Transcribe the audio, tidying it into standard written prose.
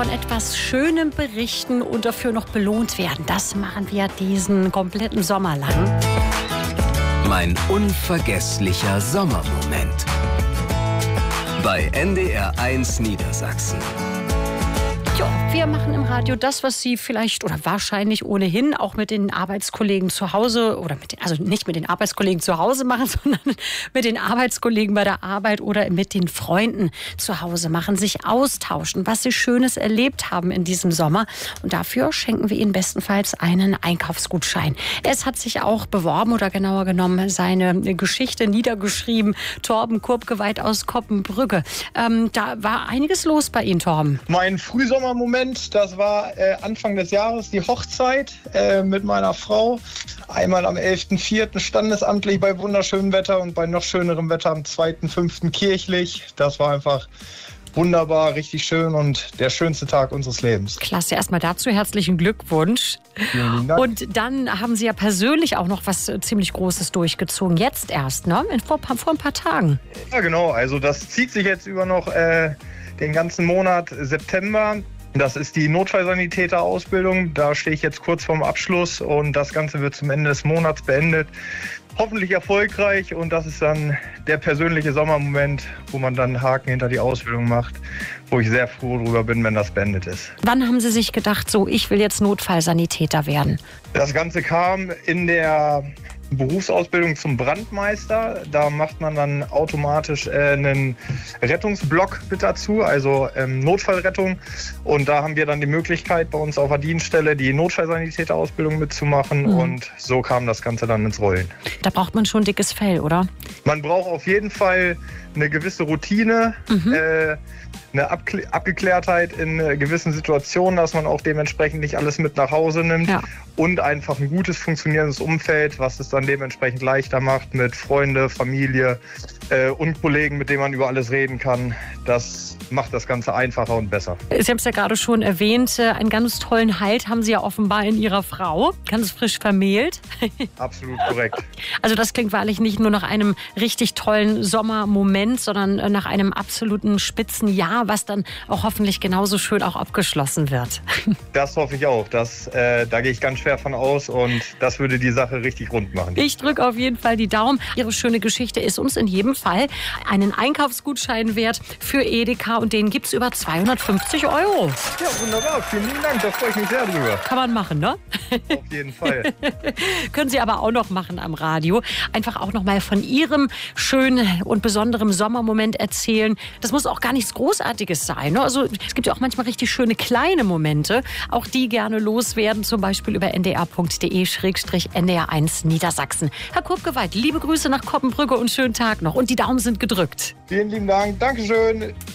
von etwas Schönem berichten und dafür noch belohnt werden. Das machen wir diesen kompletten Sommer lang. Mein unvergesslicher Sommermoment. Bei NDR1 Niedersachsen. Ja, wir machen im Radio das, was Sie vielleicht oder wahrscheinlich ohnehin auch mit den Arbeitskollegen zu Hause oder also nicht mit den Arbeitskollegen zu Hause machen, sondern mit den Arbeitskollegen bei der Arbeit oder mit den Freunden zu Hause machen, sich austauschen, was sie Schönes erlebt haben in diesem Sommer. Und dafür schenken wir Ihnen bestenfalls einen Einkaufsgutschein. Es hat sich auch beworben oder genauer genommen seine Geschichte niedergeschrieben. Torben Kurpgeweiht aus Koppenbrügge. Da war einiges los bei Ihnen, Torben. Mein Frühsommermoment, das war Anfang des Jahres die Hochzeit mit meiner Frau. Einmal am 11.04. standesamtlich bei wunderschönem Wetter und bei noch schönerem Wetter am 2.05. kirchlich. Das war einfach wunderbar, richtig schön und der schönste Tag unseres Lebens. Klasse, erstmal dazu herzlichen Glückwunsch. Vielen Dank. Und dann haben Sie ja persönlich auch noch was ziemlich Großes durchgezogen. Jetzt erst, ne? Vor ein paar Tagen. Ja, genau. Also das zieht sich jetzt über noch den ganzen Monat September. Das ist die Notfallsanitäter-Ausbildung. Da stehe ich jetzt kurz vorm Abschluss und das Ganze wird zum Ende des Monats beendet. Hoffentlich erfolgreich und das ist dann der persönliche Sommermoment, wo man dann einen Haken hinter die Ausbildung macht, wo ich sehr froh drüber bin, wenn das beendet ist. Wann haben Sie sich gedacht, so ich will jetzt Notfallsanitäter werden? Das Ganze kam in der Berufsausbildung zum Brandmeister. Da macht man dann automatisch einen Rettungsblock mit dazu, also Notfallrettung. Und da haben wir dann die Möglichkeit, bei uns auf der Dienststelle die Notfallsanitäterausbildung mitzumachen. Und so kam das Ganze dann ins Rollen. Da braucht man schon dickes Fell, oder? Man braucht auf jeden Fall eine gewisse Routine, eine Abgeklärtheit in gewissen Situationen, dass man auch dementsprechend nicht alles mit nach Hause nimmt. Ja. Und einfach ein gutes, funktionierendes Umfeld, was es dann dementsprechend leichter macht mit Freunde, Familie und Kollegen, mit denen man über alles reden kann. Das macht das Ganze einfacher und besser. Sie haben es ja gerade schon erwähnt, einen ganz tollen Halt haben Sie ja offenbar in Ihrer Frau, ganz frisch vermählt. Absolut korrekt. Also das klingt wahrlich nicht nur nach einem richtig tollen Sommermoment, sondern nach einem absoluten Spitzenjahr, was dann auch hoffentlich genauso schön auch abgeschlossen wird. Das hoffe ich auch. Da gehe ich ganz schwer von aus und das würde die Sache richtig rund machen. Ich drücke auf jeden Fall die Daumen. Ihre schöne Geschichte ist uns in jedem Fall einen Einkaufsgutschein wert für Edeka und den gibt es über 250 €. Ja, wunderbar. Vielen lieben Dank. Da freue ich mich sehr drüber. Kann man machen, ne? Auf jeden Fall. Können Sie aber auch noch machen am Radio. Einfach auch noch mal von Ihrem schönen und besonderen Sommermoment erzählen. Das muss auch gar nichts Großartiges sein, ne? Also es gibt ja auch manchmal richtig schöne kleine Momente. Auch die gerne loswerden, zum Beispiel über ndr.de/ndr1 Niedersachsen. Herr Kurpgeweiht, liebe Grüße nach Koppenbrügge und schönen Tag noch. Und die Daumen sind gedrückt. Vielen lieben Dank. Dankeschön.